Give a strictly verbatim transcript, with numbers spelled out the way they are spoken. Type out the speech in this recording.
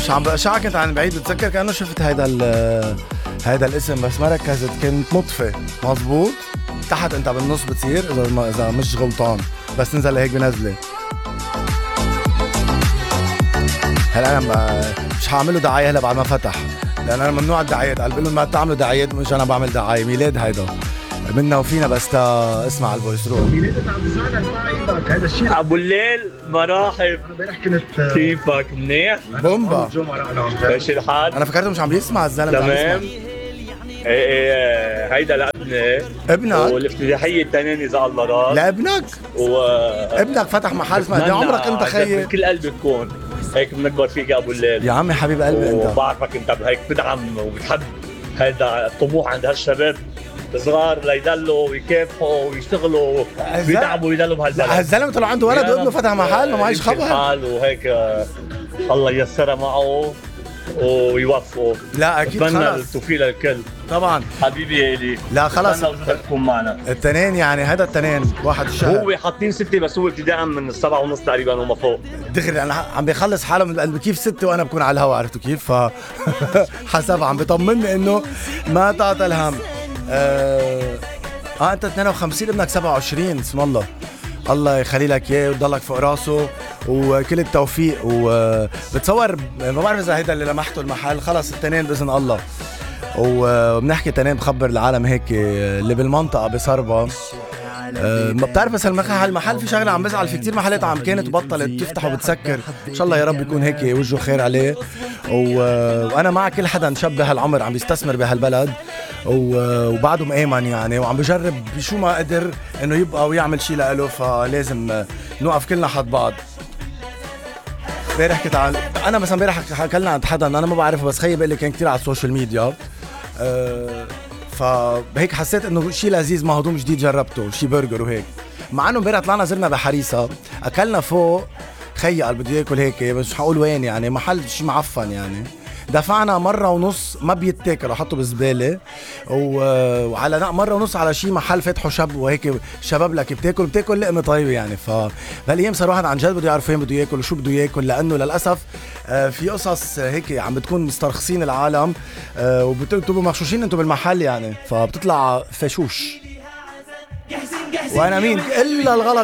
مش عم بقشعك كنت عن بعيد، بتذكر كأنه شفت هيدا ال هيدا الاسم بس ما ركزت. كنت مطفي مزبوط، تحت انت بالنص بتصير اذا ما اذا مش غلطان، بس نزل هيك بنزله. هلا انا مش هعمله دعايه هلا بعد ما فتح، لان انا ممنوع الدعايات، قال لهم ما تعملوا دعايات، مش انا بعمل دعايه. ميلاد هيدا منا وفينا، بس تا اسمع الفويس روح. ميلاد عم بزعلك ما عيبك هذا الشيء. ابو الليل مرحب، امبارح كنت كيفك؟ منيح؟ بومبا. ماشي الحال؟ انا فكرته مش عم بيسمع الزلمه. تمام. ايه ايه هيدا لابني. ابنك؟ والافتتاحيه الثانيه اذا الله راد. لابنك؟ و ابنك فتح محل اسمه قد عمرك انت خيي؟ من كل قلبي بكون هيك بنكبر فيك يا ابو الليل يا عمي حبيب قلبي انت، وبعرفك انت هيك بتدعم وبتحب هذا الطموح عند هالشباب الصغار ليدلوا ويكافحوا ويشتغلوا ويدعموا ويدلوا بهالبلد. هالزلمه طلع عنده ولد وابنه فتح محل وما عايش خبر حال وهيك. الله ييسرها معه ويوفقه. لا اكيد اتمنى خلص التوفيق للكل طبعا حبيبي يا الي. لا خلص اتمنى تكون معنا التنين، يعني هذا التنين واحد الشهر. هو حاطين ستة بس هو ابتداء من السبعة ونص تقريبا وما فوق. دغري انا عم بيخلص حاله من قلبي كيف ستة وانا بكون على الهواء، عرفتوا كيف؟ ف حسب عم بيطمني انه ما تعطى الهم. اه, آه انت اثنين وخمسين ابنك سبعة وعشرين، اسم الله، الله يخلي لك اياه وتضلك فوق راسه وكل التوفيق. وبتصور ما بعرف اذا هيدا اللي لمحته المحل خلص التنين باذن الله. وبنحكي تنين بخبر العالم هيك اللي بالمنطقه بصربا. أه ما بتعرف بس المحل المحل في شغله عم بزعل، في كتير محلات عم كانت وبطلت تفتح وبتسكر. ان شاء الله يا رب يكون هيك وجهه خير عليه. وانا مع كل حدا شاب بهالعمر عم بيستثمر بهالبلد وبعده مآمن يعني، وعم بجرب شو ما قدر انه يبقى ويعمل شيء لإله، فلازم نوقف كلنا حد بعض. امبارح كنت عن... انا مثلا امبارح حكلنا عند حدا انا ما بعرفه بس خيي بقول لي كان كثير على السوشيال ميديا. أه فهيك حسيت انه شيء لذيذ مهضوم جديد جربته، شيء برجر وهيك. مع انه امبارح طلعنا زرنا بحريصه اكلنا فوق، خيي قال بده ياكل هيك بس مش حقول وين يعني، محل شيء معفن يعني. دفعنا مرة ونص ما بيتاكل وحطه بالزبالة، وعلى مرة ونص على شيء محل فتحه شاب وهيك شباب لك بتاكل بتاكل لقمة طيبة يعني. فبهالايام صار واحد عن جد بده يعرف وين بده ياكل وشو بده ياكل، لأنه للأسف في قصص هيك عم بتكون مسترخصين العالم وبتبقوا مغشوشين انتم بالمحل يعني، فبتطلع فشوش. وانا مين الا الغلط